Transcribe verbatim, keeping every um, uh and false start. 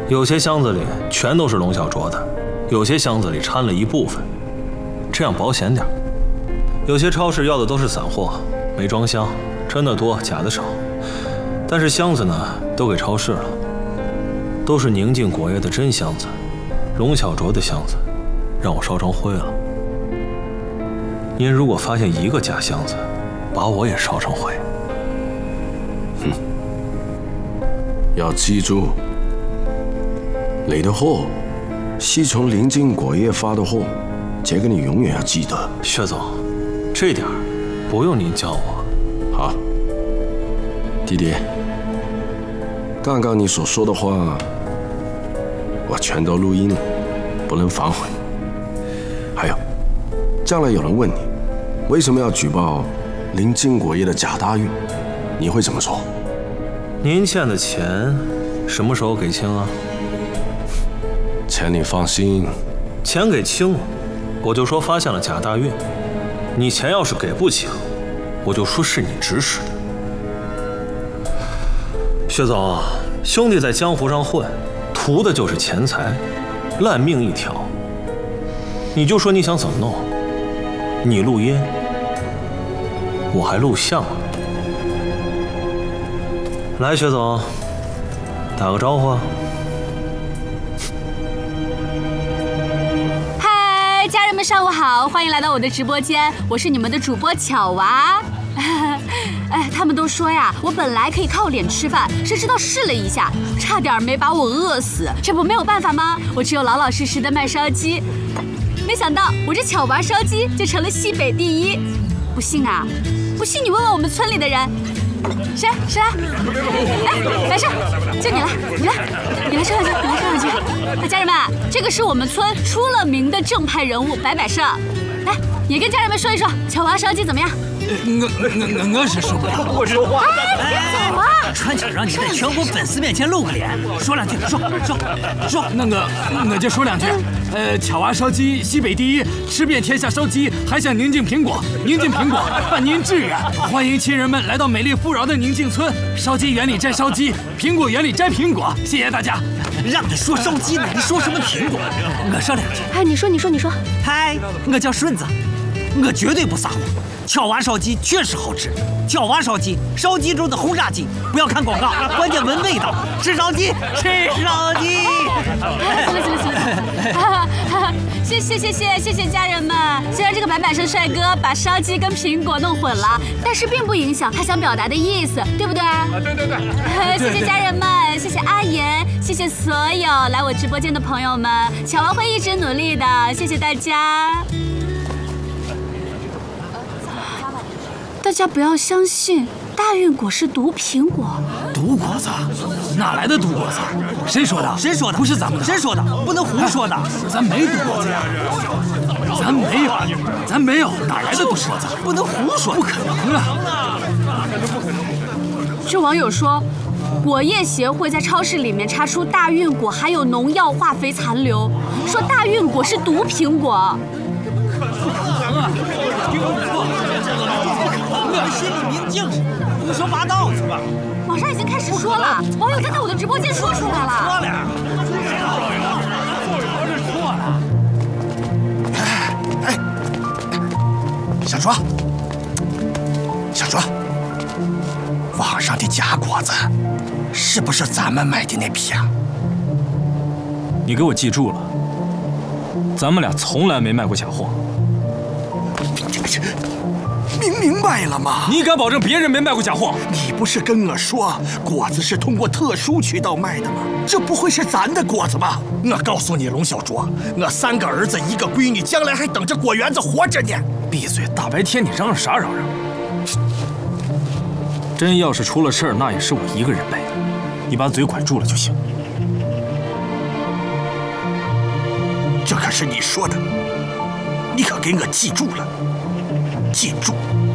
有些箱子里全都是龙小琢的，有些箱子里掺了一部分，这样保险点。有些超市要的都是散货，没装箱，真的多，假的少。但是箱子呢，都给超市了，都是宁静果业的真箱子，龙小琢的箱子，让我烧成灰了。您如果发现一个假箱子，把我也烧成灰。 哼，要记住，你的货是从宁静果业发的货，这个你永远要记得。 薛总，这点不用您教我。 好，弟弟，刚刚你所说的话，我全都录音了，不能反悔。还有，将来有人问你为什么要举报宁静果业的假大运，你会怎么说？ 您欠的钱什么时候给清啊？ 钱你放心， 钱给清了，我就说发现了假大运；你钱要是给不清，我就说是你指使的。薛总，兄弟在江湖上混，图的就是钱财，烂命一条。你就说你想怎么弄？你录音，我还录像啊。来，薛总，打个招呼啊。 嗨，家人们上午好，欢迎来到我的直播间，我是你们的主播巧娃。哎，他们都说呀，我本来可以靠脸吃饭，谁知道试了一下，差点没把我饿死。这不没有办法吗？我只有老老实实的卖烧鸡。没想到我这巧娃烧鸡就成了西北第一。不信啊？不信你问问我们村里的人。谁谁来？哎，白胜，就你来，你来，你来说两句，你来说两句。哎，家人们，这个是我们村出了名的正派人物白百胜。来，也跟家人们说一说，巧娃烧鸡怎么样？ 我我我我是受不了， 我说话。哎，走啊！ 传球让你在全国粉丝面前露个脸，说两句，说说说。那我我就说两句。呃，巧娃烧鸡西北第一，吃遍天下烧鸡，还想宁静苹果，宁静苹果伴您致远。欢迎亲人们来到美丽富饶的宁静村，烧鸡园里摘烧鸡，苹果园里摘苹果。谢谢大家。让你说烧鸡呢，你说什么苹果？我说两句。 哎，你说，你说，你说。 嗨，我叫顺子，我绝对不撒谎。巧娃烧鸡确实好吃，巧娃烧鸡，烧鸡中的轰炸机，不要看广告，关键闻味道。吃烧鸡，吃烧鸡。 行了行了行了，谢谢谢谢谢谢家人们。虽然这个白百胜帅哥把烧鸡跟苹果弄混了，但是并不影响他想表达的意思，对不对？啊， 对对对。 谢谢家人们，谢谢阿言，谢谢所有来我直播间的朋友们，巧娃会一直努力的，谢谢大家。大家不要相信大运果是毒苹果。 毒果子？哪来的毒果子？谁说的？谁说的？不是咱们的。谁说的？不能胡说的。咱没毒果子呀！咱没有，咱没有，哪来的毒果子？不能胡说，不可能啊！ 这网友说，果业协会在超市里面查出大运果含有农药化肥残留，说大运果是毒苹果。 不可能啊！听我说，我心里明镜似的，胡说八道是吧？ 网上已经开始说了，网友在在我的直播间说出来了。 说了，错了。 哎，小卓，小卓，网上的假果子是不是咱们买的那批啊？ 你给我记住了，咱们俩从来没卖过假货。 明明白了吗？ 你敢保证别人没卖过假货？ 你不是跟我说果子是通过特殊渠道卖的吗？这不会是咱的果子吧？我告诉你，龙小卓，我三个儿子一个闺女，将来还等着果园子活着呢。 闭嘴！大白天你嚷嚷啥嚷嚷？真要是出了事儿，那也是我一个人背，你把嘴管住了就行。 这可是你说的，你可给我记住了，记住。